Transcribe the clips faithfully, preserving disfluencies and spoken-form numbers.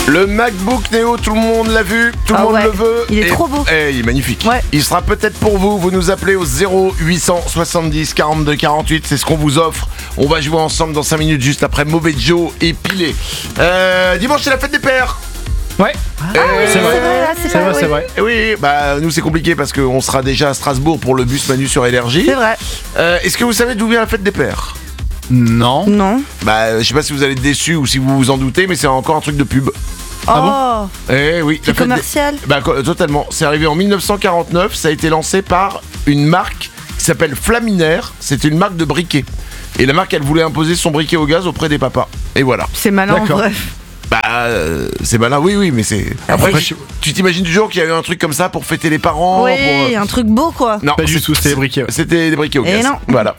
Le MacBook Neo, tout le monde l'a vu, tout le Ah monde ouais. le veut. Il est Et- trop beau. Eh, il est magnifique. Ouais. Il sera peut-être pour vous. Vous nous appelez au zéro huit cent soixante-dix quarante-deux quarante-huit. C'est ce qu'on vous offre. On va jouer ensemble dans cinq minutes juste après Mauvais Joe et Pilé. Euh, dimanche, c'est la fête des pères. Ouais, Eh, c'est vrai. là, C'est vrai, oui. c'est vrai. eh oui, bah nous c'est compliqué parce qu'on sera déjà à Strasbourg pour le bus Manu sur Énergie. C'est vrai. Euh, Est-ce que vous savez d'où vient la fête des pères? Non. Non. Bah, je sais pas si vous allez être déçus ou si vous vous en doutez, mais c'est encore un truc de pub. Oh, Eh oui, c'est la fête des- commercial. Bah co- totalement. C'est arrivé en dix-neuf cent quarante-neuf. Ça a été lancé par une marque qui s'appelle Flaminaire. C'était une marque de briquet. Et la marque, elle voulait imposer son briquet au gaz auprès des papas. Et voilà. C'est malin en D'accord. vrai. Bah, euh, c'est malin, oui, oui, mais c'est. Après, Après, tu- tu t'imagines toujours qu'il y a eu un truc comme ça pour fêter les parents Oui, pour, euh, un truc beau quoi. Non, Pas du c'est- tout, c'était des briquets, ouais. C'était des briquets au Et gaz. non. Voilà.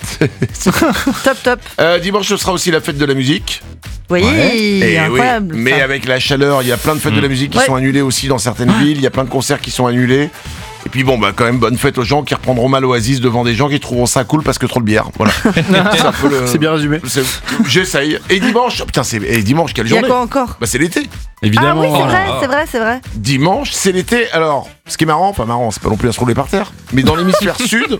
Top, top. Euh, dimanche, ce sera aussi la fête de la musique. Oui, Et incroyable. oui, mais ça. avec la chaleur, il y a plein de fêtes de la musique qui Ouais. sont annulées aussi dans certaines villes. Il y a plein de concerts qui sont annulés. Et puis bon, bah quand même, bonne fête aux gens qui reprendront mal Oasis devant des gens qui trouveront ça cool parce que trop de bière. Voilà. C'est un peu le- C'est bien résumé. c'est- J'essaye. Et dimanche, oh, putain, c'est et dimanche, quelle Il y a journée. quoi encore? Bah c'est l'été. Ah Évidemment. oui, c'est Oh là vrai, là. c'est vrai, c'est vrai. Dimanche, c'est l'été. Alors, ce qui est marrant, enfin marrant, c'est pas non plus à se rouler par terre, mais dans l'hémisphère sud,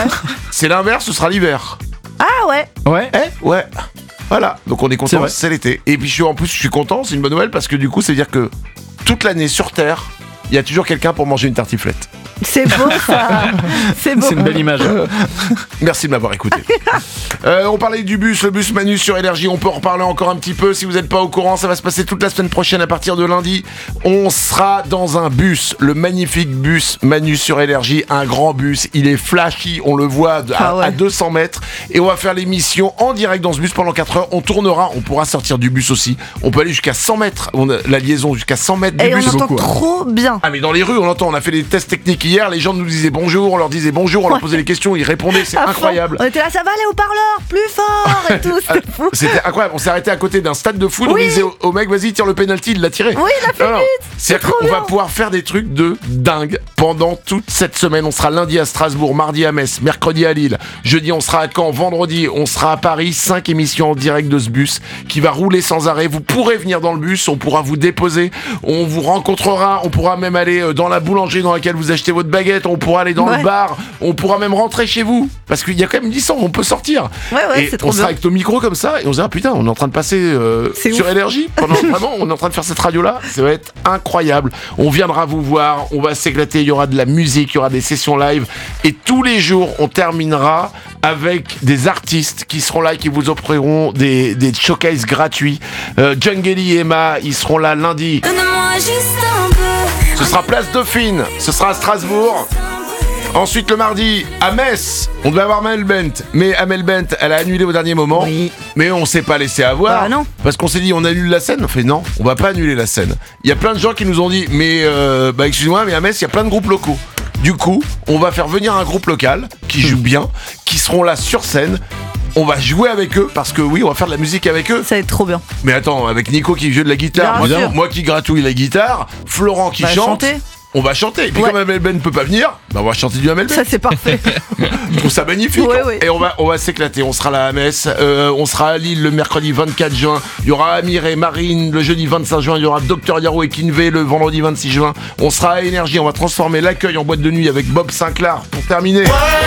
c'est l'inverse, ce sera l'hiver. Ah ouais. Ouais. Eh ouais. Voilà, donc on est C'est content, vrai. c'est l'été. Et puis je suis en plus, je suis content, c'est une bonne nouvelle parce que du coup, ça veut dire que toute l'année sur Terre, il y a toujours quelqu'un pour manger une tartiflette. C'est beau ça. C'est beau. C'est une belle image. Merci de m'avoir écouté. Euh, on parlait du bus, le bus Manu sur Énergie. On peut en reparler encore un petit peu. Si vous n'êtes pas au courant, ça va se passer toute la semaine prochaine à partir de lundi. On sera dans un bus, le magnifique bus Manu sur Énergie, un grand bus. Il est flashy, on le voit de- à, Ah ouais. à deux cents mètres. Et on va faire l'émission en direct dans ce bus pendant quatre heures. On tournera, on pourra sortir du bus aussi. On peut aller jusqu'à cent mètres. On a la liaison jusqu'à cent mètres du Et on bus. entend beaucoup, hein. trop bien. Ah mais dans les rues on entend, on a fait des tests techniques hier, les gens nous disaient bonjour, on leur disait bonjour, on leur posait des questions, ils répondaient, c'est À fond. incroyable. On était là, ça va les haut-parleurs, plus fort et tout, Ah, c'était fou. C'était incroyable, on s'est arrêté à côté d'un stade de foot, on Oui. disait au, au mec vas-y tire le penalty, il l'a tiré. Oui, il a fait Non, non. vite. C'est-à-dire trop qu'on va bien. pouvoir faire des trucs de dingue pendant toute cette semaine. On sera lundi à Strasbourg, mardi à Metz, mercredi à Lille, jeudi on sera à Caen, vendredi on sera à Paris. Cinq émissions en direct de ce bus qui va rouler sans arrêt. Vous pourrez venir dans le bus, on pourra vous déposer, on vous rencontrera, on pourra même aller euh, dans la boulangerie dans laquelle vous achetez votre baguette, on pourra aller dans Ouais. le bar, on pourra même rentrer chez vous parce qu'il y a quand même licence, on peut sortir. Ouais, ouais, Et c'est trop on sera bien. avec nos micros comme ça et on se dira putain, on est en train de passer euh, C'est sur ouf. Énergie pendant vraiment, on est en train de faire cette radio là, ça va être incroyable. On viendra vous voir, on va s'éclater, il y aura de la musique, il y aura des sessions live et tous les jours on terminera avec des artistes qui seront là et qui vous offriront des, des showcases gratuits. Euh, Jungeli et Emma, ils seront là lundi. Donne-moi juste un peu. Ce sera Place Dauphine, ce sera à Strasbourg. Ensuite le mardi à Metz, on devait avoir Amel Bent, mais Amel Bent elle a annulé au dernier moment. Oui. Mais on s'est pas laissé avoir. Bah non. Parce qu'on s'est dit on annule la scène. On fait non, on va pas annuler la scène. Il y a plein de gens qui nous ont dit mais euh, bah excuse-moi mais à Metz il y a plein de groupes locaux. Du coup on va faire venir un groupe local qui joue bien, qui seront là sur scène. On va jouer avec eux parce que oui on va faire de la musique avec eux. Ça va être trop bien. Mais attends avec Nico qui joue de la guitare, Bien moi, sûr. moi qui gratouille la guitare, Florent qui Bah, chante. chanter. On va chanter. Et puis Ouais. comme Amel Ben ne peut pas venir, bah on va chanter du Amel Ben. Ça c'est parfait. Je trouve ça magnifique. Ouais, ouais. Et on va, on va s'éclater. On sera là à Metz, euh, on sera à Lille le mercredi vingt-quatre juin. Il y aura Amir et Marine le jeudi vingt-cinq juin. Il y aura Docteur Yaro et Kinvey le vendredi vingt-six juin. On sera à Énergie. On va transformer l'accueil en boîte de nuit avec Bob Sinclair pour terminer.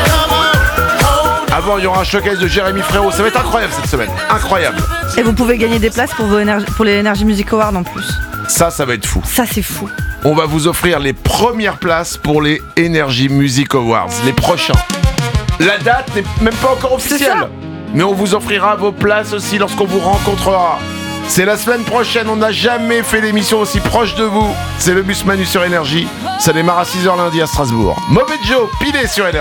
Avant, il y aura un showcase de Jérémy Frérot. Ça va être incroyable cette semaine. Incroyable. Et vous pouvez gagner des places pour, vos énergies, pour les Energy Music Awards en plus. Ça, ça va être fou. Ça c'est fou. On va vous offrir les premières places pour les Energy Music Awards, les prochains. La date n'est même pas encore C'est officielle, ça. mais on vous offrira vos places aussi lorsqu'on vous rencontrera. C'est la semaine prochaine, on n'a jamais fait l'émission aussi proche de vous. C'est le bus Manu sur Énergie. Ça démarre à six heures lundi à Strasbourg. Mauvais Joe, pilé sur Énergie.